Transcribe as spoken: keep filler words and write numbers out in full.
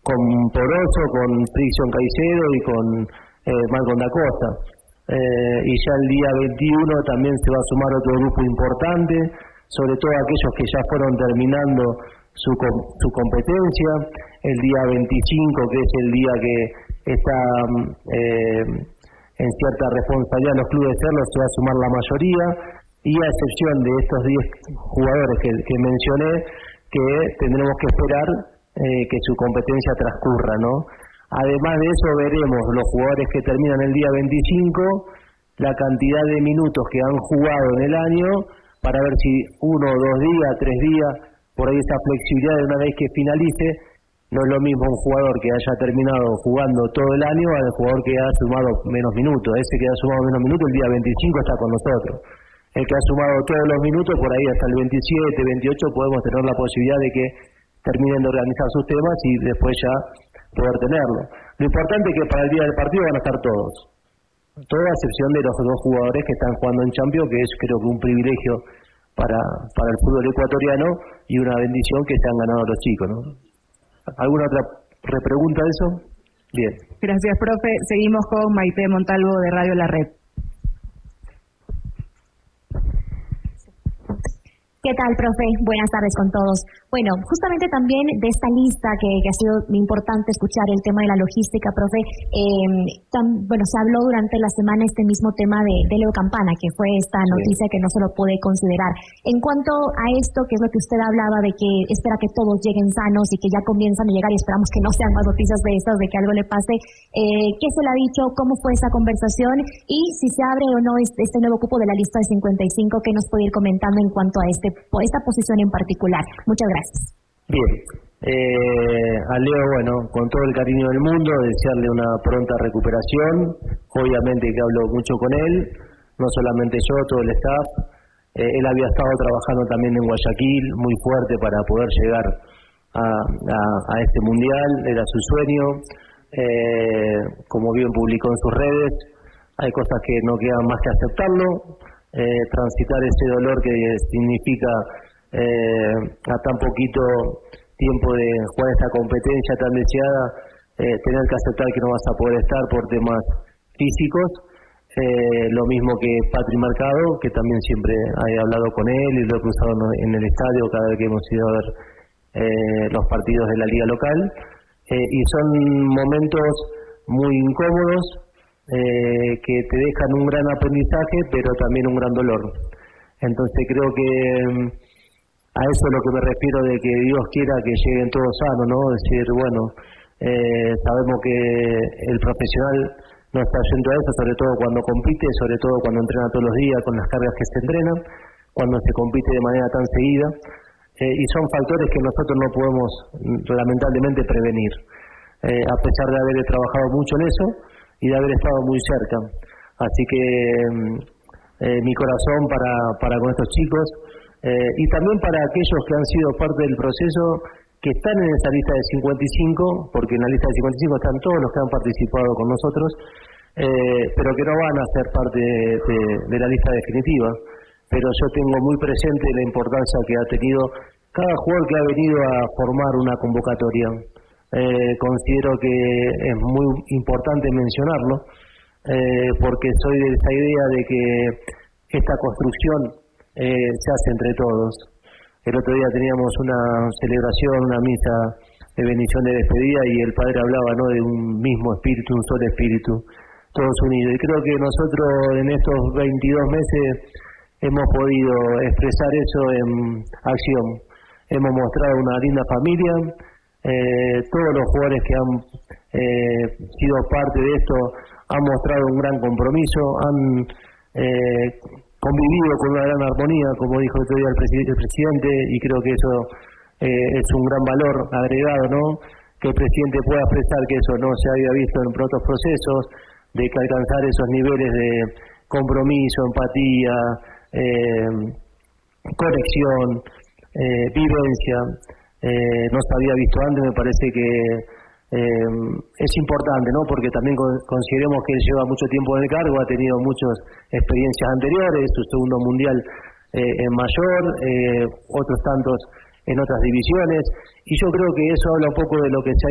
con Poroso, con Frickson Caicedo y con eh, Malcom da Costa. Eh, y ya el día veintiuno también se va a sumar otro grupo importante, sobre todo aquellos que ya fueron terminando su, su competencia. El día veinticinco, que es el día que está eh, en cierta responsabilidad los clubes de cerros, se va a sumar la mayoría, y a excepción de estos diez jugadores que, que mencioné, que tendremos que esperar eh, que su competencia transcurra, ¿no? Además de eso, veremos los jugadores que terminan el día veinticinco, la cantidad de minutos que han jugado en el año, para ver si uno, dos días, tres días, por ahí esa flexibilidad de una vez que finalice. No es lo mismo un jugador que haya terminado jugando todo el año al jugador que ha sumado menos minutos. Ese que ha sumado menos minutos el día veinticinco está con nosotros. El que ha sumado todos los minutos, por ahí hasta el veintisiete, veintiocho, podemos tener la posibilidad de que terminen de organizar sus temas y después ya poder tenerlo. Lo importante es que para el día del partido van a estar todos. Toda excepción de los dos jugadores que están jugando en Champions, que es creo que un privilegio para, para el fútbol ecuatoriano y una bendición que se han ganado los chicos, ¿no? ¿Alguna otra repregunta de eso? Bien. Gracias, profe. Seguimos con Maite Montalvo de Radio La Red. ¿Qué tal, profe? Buenas tardes con todos. Bueno, justamente también de esta lista que, que ha sido importante escuchar el tema de la logística, profe, eh, tan, bueno, se habló durante la semana este mismo tema de, de Leo Campana, que fue esta noticia que no se lo puede considerar. En cuanto a esto, que es lo que usted hablaba de que espera que todos lleguen sanos y que ya comienzan a llegar y esperamos que no sean más noticias de estas, de que algo le pase, eh, ¿qué se le ha dicho? ¿Cómo fue esa conversación? Y si se abre o no este, este nuevo cupo de la lista de cincuenta y cinco, ¿qué nos puede ir comentando en cuanto a este por esta posición en particular? Muchas gracias. Bien, eh, a Leo, bueno, con todo el cariño del mundo, desearle una pronta recuperación. Obviamente que hablo mucho con él, no solamente yo, todo el staff. Eh, él había estado trabajando también en Guayaquil muy fuerte para poder llegar a, a, a este mundial, era su sueño. Eh, como bien publicó en sus redes, hay cosas que no quedan más que aceptarlo. Eh, transitar ese dolor que significa eh, a tan poquito tiempo de jugar esta competencia tan deseada, eh, tener que aceptar que no vas a poder estar por temas físicos. Eh, lo mismo que Patri Mercado, que también siempre he hablado con él y lo he cruzado en el estadio cada vez que hemos ido a ver eh, los partidos de la liga local. Eh, y son momentos muy incómodos, Eh, que te dejan un gran aprendizaje, pero también un gran dolor. Entonces creo que um, a eso es lo que me refiero de que Dios quiera que lleguen todos sanos, ¿no? Es decir, bueno, eh, sabemos que el profesional no está yendo a eso, sobre todo cuando compite, sobre todo cuando entrena todos los días con las cargas que se entrenan, cuando se compite de manera tan seguida, eh, y son factores que nosotros no podemos lamentablemente prevenir. Eh, a pesar de haber trabajado mucho en eso y de haber estado muy cerca. Así que eh, mi corazón para, para con estos chicos eh, y también para aquellos que han sido parte del proceso, que están en esa lista de cincuenta y cinco, porque en la lista de cincuenta y cinco están todos los que han participado con nosotros, eh, pero que no van a ser parte de, de, de la lista definitiva. Pero yo tengo muy presente la importancia que ha tenido cada jugador que ha venido a formar una convocatoria. Eh, considero que es muy importante mencionarlo, eh, porque soy de esa idea de que esta construcción eh, se hace entre todos. El otro día teníamos una celebración, una misa de bendición de despedida, y el padre hablaba, ¿no?, de un mismo espíritu, un solo espíritu, todos unidos. Y creo que nosotros en estos veintidós meses hemos podido expresar eso en acción. Hemos mostrado una linda familia. Eh, todos los jugadores que han eh, sido parte de esto han mostrado un gran compromiso, han eh, convivido con una gran armonía, como dijo el otro día el, presid el presidente, y creo que eso eh, es un gran valor agregado, ¿no? Que el presidente pueda expresar que eso no se había visto en otros procesos, de que alcanzar esos niveles de compromiso, empatía, eh, conexión, eh, vivencia, Eh, no se había visto antes. Me parece que eh, es importante, ¿no? Porque también con, consideremos que él lleva mucho tiempo en el cargo, ha tenido muchas experiencias anteriores, su segundo mundial eh, en mayor, eh, otros tantos en otras divisiones, y yo creo que eso habla un poco de lo que se ha